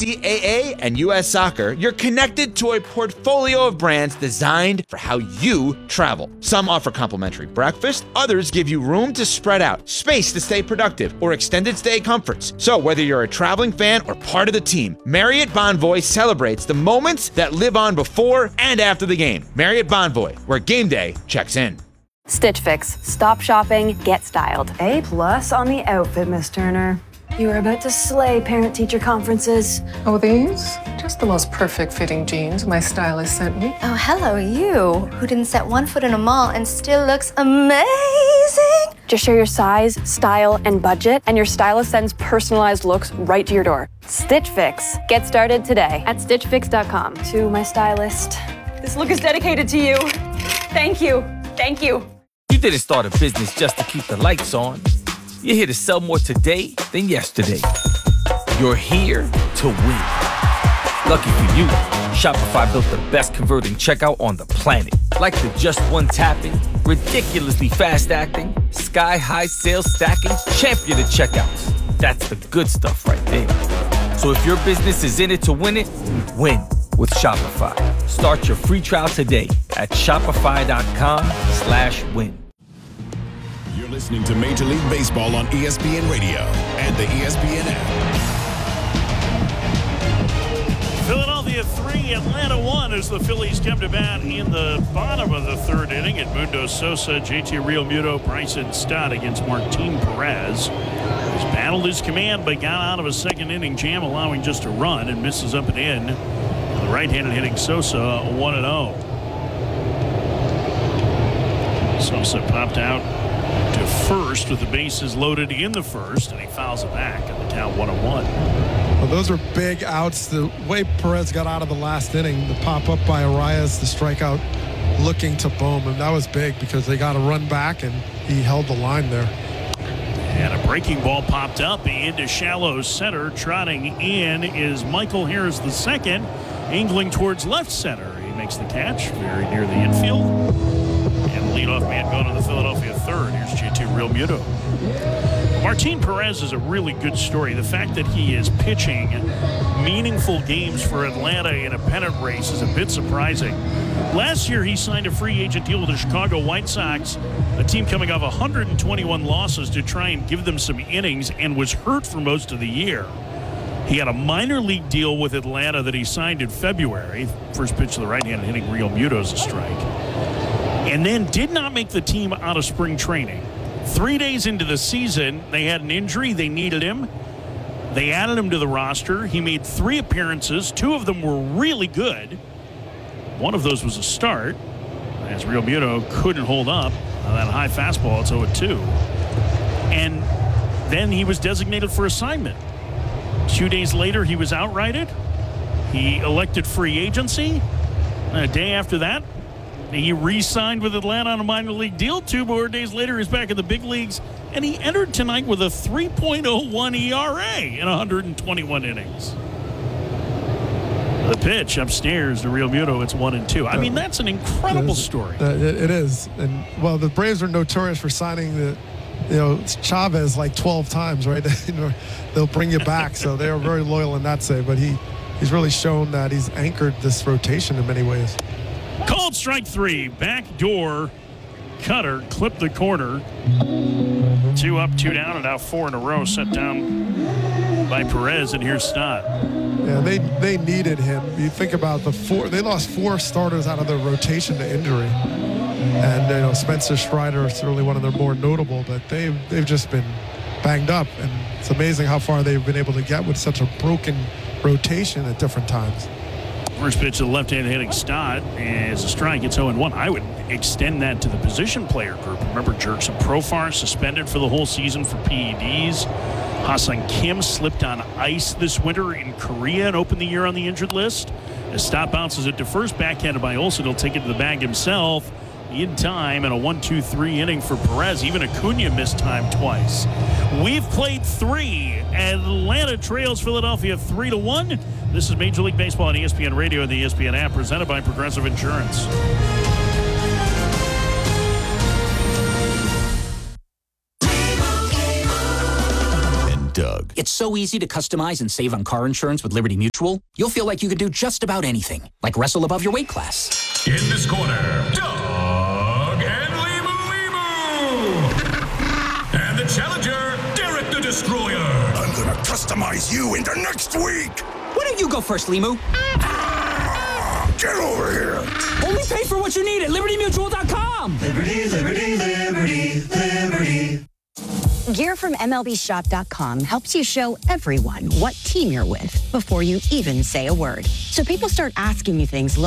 NCAA and U.S. Soccer, you're connected to a portfolio of brands designed for how you travel. Some offer complimentary breakfast, others give you room to spread out, space to stay productive, or extended stay comforts. So whether you're a traveling fan or part of the team, Marriott Bonvoy celebrates the moments that live on before and after the game. Marriott Bonvoy, where game day checks in. Stitch Fix. Stop shopping, get styled. A+ on the outfit, Miss Turner. You are about to slay parent-teacher conferences. Oh, these? Just the most perfect fitting jeans my stylist sent me. Oh, hello, you, who didn't set one foot in a mall and still looks amazing. Just share your size, style, and budget, and your stylist sends personalized looks right to your door. Stitch Fix. Get started today at stitchfix.com. To my stylist. This look is dedicated to you. Thank you. Thank you. You didn't start a business just to keep the lights on. You're here to sell more today than yesterday. You're here to win. Lucky for you, Shopify built the best converting checkout on the planet. Like the just one tapping, ridiculously fast acting, sky-high sales stacking, champion of checkouts. That's the good stuff right there. So if your business is in it to win it, win with Shopify. Start your free trial today at shopify.com/win. You're listening to Major League Baseball on ESPN Radio and the ESPN app. Philadelphia 3, Atlanta 1 as the Phillies come to bat in the bottom of the third inning. Edmundo Sosa, JT Realmuto, Bryson Stott against Martin Perez. He's battled his command but got out of a second inning jam, allowing just a run and misses up and in. The right-handed hitting Sosa 1-0. Sosa popped out to first with the bases loaded in the first, and he fouls it back and the count 1-1. Well, those are big outs. The way Perez got out of the last inning, the pop up by Arias, the strikeout looking to Bohm, and that was big because they got a run back and he held the line there. And a breaking ball popped up into shallow center. Trotting in is Michael Harris II, angling towards left center. He makes the catch very near the infield. And the leadoff man going to the Philadelphia third. Here's JT Realmuto. Martin Perez is a really good story. The fact that he is pitching meaningful games for Atlanta in a pennant race is a bit surprising. Last year, he signed a free agent deal with the Chicago White Sox, a team coming off 121 losses, to try and give them some innings, and was hurt for most of the year. He had a minor league deal with Atlanta that he signed in February. First pitch to the right-handed hitting Realmuto is a strike. And then did not make the team out of spring training. 3 days into the season, they had an injury. They needed him. They added him to the roster. He made 3 appearances. 2 of them were really good. One of those was a start, as Realmuto couldn't hold up on that high fastball. It's 0-2. And then he was designated for assignment. 2 days later, he was outrighted. He elected free agency. A day after that, he re-signed with Atlanta on a minor league deal. 2 more days later, he's back in the big leagues. And he entered tonight with a 3.01 ERA in 121 innings. The pitch upstairs to Realmuto, it's 1-2. I mean, that's an incredible story. It is. And, well, the Braves are notorious for signing Chavez like 12 times, right? They'll bring you back. So they are very loyal in that say. But he's really shown that he's anchored this rotation in many ways. Called strike 3. Backdoor cutter clipped the corner. 2 up, 2 down, and now 4 in a row set down by Perez. And here's Stott. Yeah, they needed him. You think about they lost 4 starters out of their rotation to injury. And Spencer Strider is certainly one of their more notable, but they've just been banged up. And it's amazing how far they've been able to get with such a broken rotation at different times. First pitch to the left-hand hitting Stott is a strike. It's 0-1. I would extend that to the position player group. Remember, Jurickson Profar suspended for the whole season for PEDs. Ha-Seong Kim slipped on ice this winter in Korea and opened the year on the injured list. As Stott bounces it to first, backhanded by Olsen, he'll take it to the bag himself in time, and a 1-2-3 inning for Perez. Even Acuna missed time twice. We've played 3. Atlanta trails Philadelphia 3-1. This is Major League Baseball on ESPN Radio and the ESPN app, presented by Progressive Insurance. And Doug Doug. It's so easy to customize and save on car insurance with Liberty Mutual. You'll feel like you could do just about anything, like wrestle above your weight class. In this corner, Doug and Limu. And the challenger, Derek the Destroyer. I'm gonna customize you into next week. Why don't you go first, Limu? Get over here. Only pay for what you need at LibertyMutual.com. Liberty, liberty, liberty, liberty. Gear from MLBShop.com helps you show everyone what team you're with before you even say a word. So people start asking you things